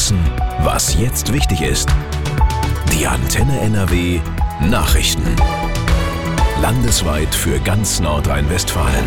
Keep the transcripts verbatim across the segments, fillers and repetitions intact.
wissen, was jetzt wichtig ist. Die Antenne N R W Nachrichten. Landesweit für ganz Nordrhein-Westfalen.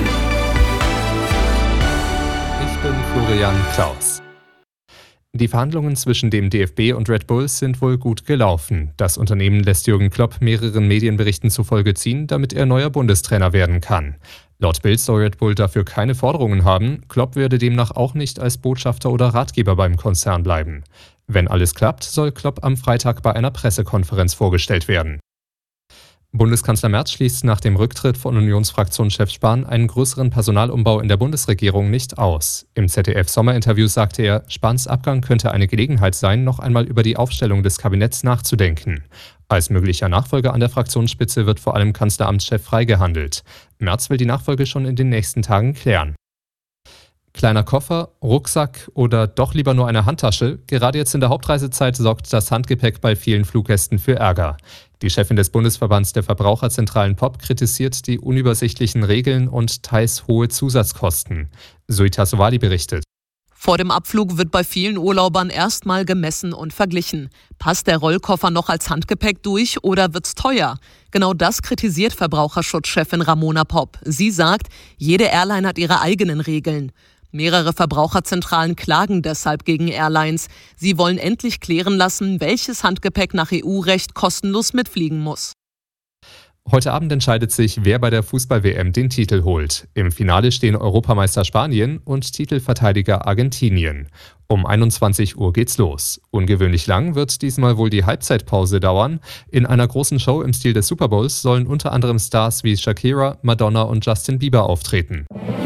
Ich bin Florian Klaus. Die Verhandlungen zwischen dem D F B und Red Bull sind wohl gut gelaufen. Das Unternehmen lässt Jürgen Klopp mehreren Medienberichten zufolge ziehen, damit er neuer Bundestrainer werden kann. Laut Bild soll Red Bull dafür keine Forderungen haben. Klopp werde demnach auch nicht als Botschafter oder Ratgeber beim Konzern bleiben. Wenn alles klappt, soll Klopp am Freitag bei einer Pressekonferenz vorgestellt werden. Bundeskanzler Merz schließt nach dem Rücktritt von Unionsfraktionschef Spahn einen größeren Personalumbau in der Bundesregierung nicht aus. Im Z D F-Sommerinterview sagte er, Spahns Abgang könnte eine Gelegenheit sein, noch einmal über die Aufstellung des Kabinetts nachzudenken. Als möglicher Nachfolger an der Fraktionsspitze wird vor allem Kanzleramtschef Frey gehandelt. Merz will die Nachfolge schon in den nächsten Tagen klären. Kleiner Koffer, Rucksack oder doch lieber nur eine Handtasche? Gerade jetzt in der Hauptreisezeit sorgt das Handgepäck bei vielen Fluggästen für Ärger. Die Chefin des Bundesverbands der Verbraucherzentralen P O P kritisiert die unübersichtlichen Regeln und teils hohe Zusatzkosten. Suita Sowali berichtet. Vor dem Abflug wird bei vielen Urlaubern erstmal gemessen und verglichen. Passt der Rollkoffer noch als Handgepäck durch oder wird's teuer? Genau das kritisiert Verbraucherschutzchefin Ramona Popp. Sie sagt, jede Airline hat ihre eigenen Regeln. Mehrere Verbraucherzentralen klagen deshalb gegen Airlines. Sie wollen endlich klären lassen, welches Handgepäck nach E U-Recht kostenlos mitfliegen muss. Heute Abend entscheidet sich, wer bei der Fußball-W M den Titel holt. Im Finale stehen Europameister Spanien und Titelverteidiger Argentinien. Um einundzwanzig Uhr geht's los. Ungewöhnlich lang wird diesmal wohl die Halbzeitpause dauern. In einer großen Show im Stil des Super Bowls sollen unter anderem Stars wie Shakira, Madonna und Justin Bieber auftreten.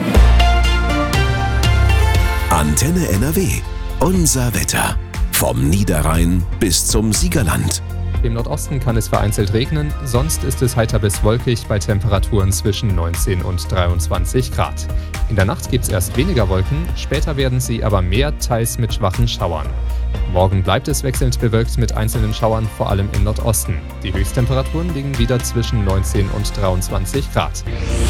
Antenne N R W. Unser Wetter. Vom Niederrhein bis zum Siegerland. Im Nordosten kann es vereinzelt regnen, sonst ist es heiter bis wolkig bei Temperaturen zwischen neunzehn und dreiundzwanzig Grad. In der Nacht gibt es erst weniger Wolken, später werden sie aber mehr, teils mit schwachen Schauern. Morgen bleibt es wechselnd bewölkt mit einzelnen Schauern, vor allem im Nordosten. Die Höchsttemperaturen liegen wieder zwischen neunzehn und dreiundzwanzig Grad.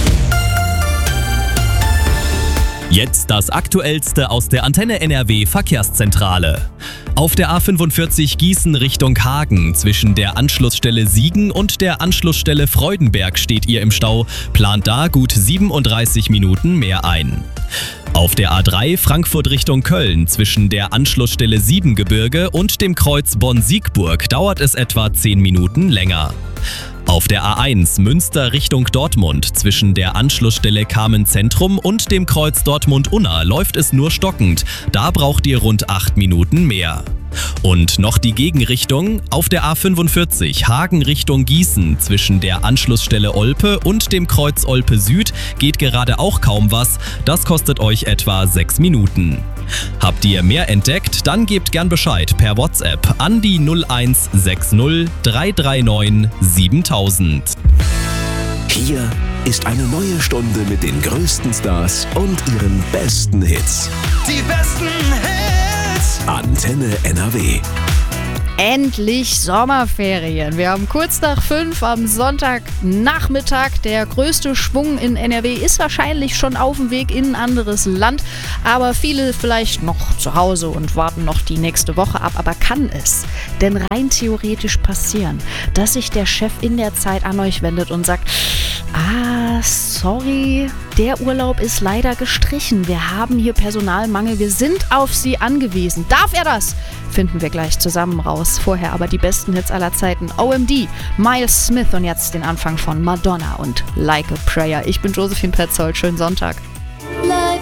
Jetzt das Aktuellste aus der Antenne N R W Verkehrszentrale. Auf der A fünfundvierzig Gießen Richtung Hagen zwischen der Anschlussstelle Siegen und der Anschlussstelle Freudenberg steht ihr im Stau, plant da gut siebenunddreißig Minuten mehr ein. Auf der A drei Frankfurt Richtung Köln zwischen der Anschlussstelle Siebengebirge und dem Kreuz Bonn-Siegburg dauert es etwa zehn Minuten länger. Auf der A eins Münster Richtung Dortmund zwischen der Anschlussstelle Kamen Zentrum und dem Kreuz Dortmund-Unna läuft es nur stockend. Da braucht ihr rund acht Minuten mehr. Und noch die Gegenrichtung. Auf der A fünfundvierzig Hagen Richtung Gießen zwischen der Anschlussstelle Olpe und dem Kreuz Olpe Süd geht gerade auch kaum was. Das kostet euch etwa sechs Minuten. Habt ihr mehr entdeckt? Dann gebt gern Bescheid per WhatsApp an die null eins sechs null drei drei neun siebentausend. Hier ist eine neue Stunde mit den größten Stars und ihren besten Hits. Die besten Hits! Antenne N R W. Endlich Sommerferien. Wir haben kurz nach fünf am Sonntagnachmittag. Der größte Schwung in N R W ist wahrscheinlich schon auf dem Weg in ein anderes Land. Aber viele vielleicht noch zu Hause und warten noch die nächste Woche ab. Aber kann es denn rein theoretisch passieren, dass sich der Chef in der Zeit an euch wendet und sagt, ah, sorry, der Urlaub ist leider gestrichen. Wir haben hier Personalmangel. Wir sind auf Sie angewiesen. Darf er das? Finden wir gleich zusammen raus. Vorher aber die besten Hits aller Zeiten. O M D, Miles Smith und jetzt den Anfang von Madonna und Like a Prayer. Ich bin Josephine Petzold. Schönen Sonntag.